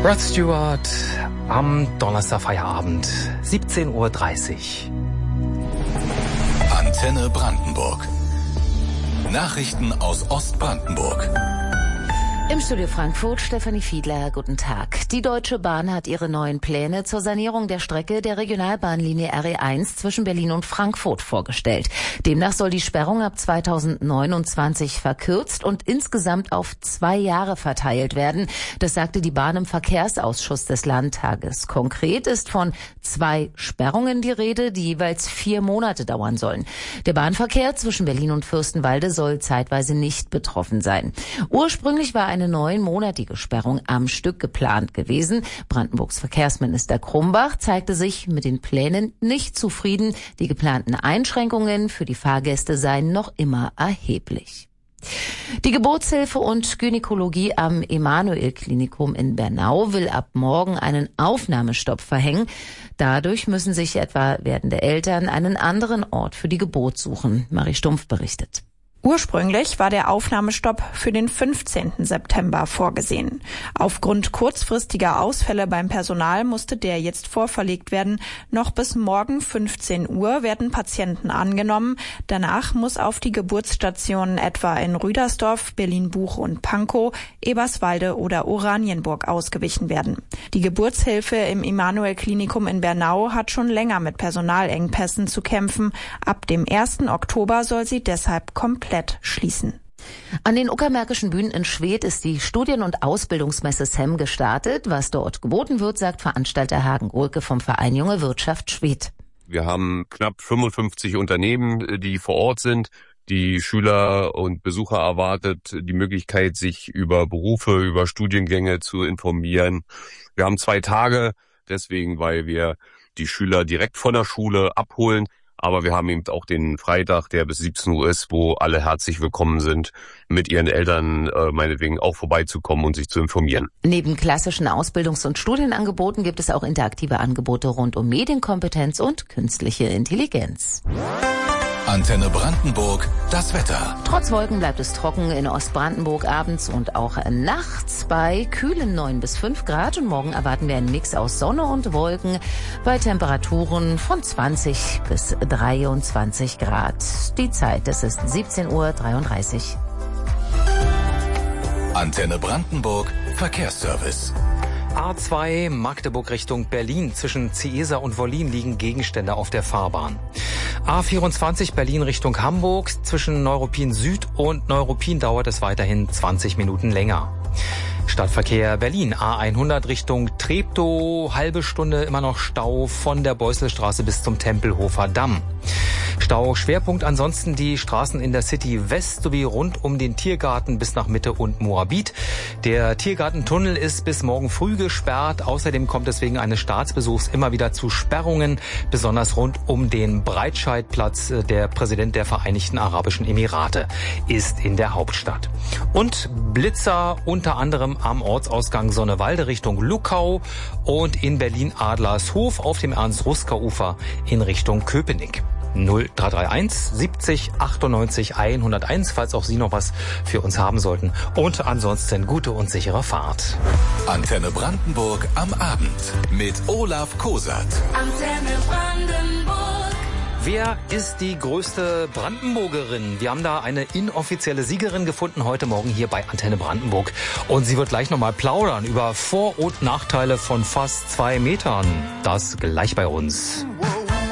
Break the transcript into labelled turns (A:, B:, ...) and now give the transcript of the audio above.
A: Rod Stewart am Donnerstag Feierabend, 17:30 Uhr.
B: Antenne Brandenburg. Nachrichten aus Ostbrandenburg.
C: Im Studio Frankfurt, Stefanie Fiedler, guten Tag. Die Deutsche Bahn hat ihre neuen Pläne zur Sanierung der Strecke der Regionalbahnlinie RE1 zwischen Berlin und Frankfurt vorgestellt. Demnach soll die Sperrung ab 2029 verkürzt und insgesamt auf 2 Jahre verteilt werden. Das sagte die Bahn im Verkehrsausschuss des Landtages. Konkret ist von 2 Sperrungen die Rede, die jeweils 4 Monate dauern sollen. Der Bahnverkehr zwischen Berlin und Fürstenwalde soll zeitweise nicht betroffen sein. Ursprünglich war eine 9-monatige Sperrung am Stück geplant gewesen. Brandenburgs Verkehrsminister Krumbach zeigte sich mit den Plänen nicht zufrieden. Die geplanten Einschränkungen für die Fahrgäste seien noch immer erheblich. Die Geburtshilfe und Gynäkologie am Emanuel-Klinikum in Bernau will ab morgen einen Aufnahmestopp verhängen. Dadurch müssen sich etwa werdende Eltern einen anderen Ort für die Geburt suchen. Marie Stumpf berichtet.
D: Ursprünglich war der Aufnahmestopp für den 15. September vorgesehen. Aufgrund kurzfristiger Ausfälle beim Personal musste der jetzt vorverlegt werden. Noch bis morgen 15 Uhr werden Patienten angenommen. Danach muss auf die Geburtsstationen etwa in Rüdersdorf, Berlin-Buch und Pankow, Eberswalde oder Oranienburg ausgewichen werden. Die Geburtshilfe im Emanuel-Klinikum in Bernau hat schon länger mit Personalengpässen zu kämpfen. Ab dem 1. Oktober soll sie deshalb komplett schließen.
C: An den Uckermärkischen Bühnen in Schwedt ist die Studien- und Ausbildungsmesse SEM gestartet. Was dort geboten wird, sagt Veranstalter Hagen Gohlke vom Verein Junge Wirtschaft Schwedt.
E: Wir haben knapp 55 Unternehmen, die vor Ort sind. Die Schüler und Besucher erwartet die Möglichkeit, sich über Berufe, über Studiengänge zu informieren. Wir haben 2 Tage, deswegen, weil wir die Schüler direkt von der Schule abholen. Aber wir haben eben auch den Freitag, der bis 17 Uhr ist, wo alle herzlich willkommen sind, mit ihren Eltern meinetwegen auch vorbeizukommen und sich zu informieren.
C: Neben klassischen Ausbildungs- und Studienangeboten gibt es auch interaktive Angebote rund um Medienkompetenz und künstliche Intelligenz.
B: Antenne Brandenburg, das Wetter.
C: Trotz Wolken bleibt es trocken in Ostbrandenburg abends und auch nachts bei kühlen 9 bis 5 Grad. Und morgen erwarten wir einen Mix aus Sonne und Wolken bei Temperaturen von 20 bis 23 Grad. Die Zeit, das ist 17:33 Uhr.
B: Antenne Brandenburg, Verkehrsservice.
A: A2 Magdeburg Richtung Berlin. Zwischen Ciesa und Wollin liegen Gegenstände auf der Fahrbahn. A24 Berlin Richtung Hamburg. Zwischen Neuruppin Süd und Neuruppin dauert es weiterhin 20 Minuten länger. Stadtverkehr Berlin, A100 Richtung Treptow, halbe Stunde immer noch Stau von der Beusselstraße bis zum Tempelhofer Damm. Stauschwerpunkt ansonsten die Straßen in der City West sowie rund um den Tiergarten bis nach Mitte und Moabit. Der Tiergartentunnel ist bis morgen früh gesperrt. Außerdem kommt es wegen eines Staatsbesuchs immer wieder zu Sperrungen, besonders rund um den Breitscheidplatz. Der Präsident der Vereinigten Arabischen Emirate ist in der Hauptstadt. Und Blitzer unter anderem am Ortsausgang Sonnewalde Richtung Luckau und in Berlin-Adlershof auf dem Ernst-Ruska-Ufer in Richtung Köpenick. 0331 70 98 101, falls auch Sie noch was für uns haben sollten. Und ansonsten gute und sichere Fahrt.
B: Antenne Brandenburg am Abend mit Olaf Kosat.
F: Antenne Brandenburg.
A: Wer ist die größte Brandenburgerin? Wir haben da eine inoffizielle Siegerin gefunden heute Morgen hier bei Antenne Brandenburg. Und sie wird gleich nochmal plaudern über Vor- und Nachteile von fast 2 Metern. Das gleich bei uns.